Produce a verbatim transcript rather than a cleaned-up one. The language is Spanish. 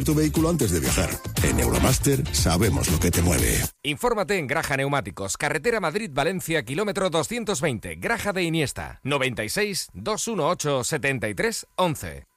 tu vehículo antes de viajar. En Euromaster sabemos lo que te mueve. Infórmate en Graja Neumáticos, carretera Madrid-Valencia, kilómetro doscientos veinte, Graja de Iniesta, noventa y seis, dos uno ocho, setenta y tres, once.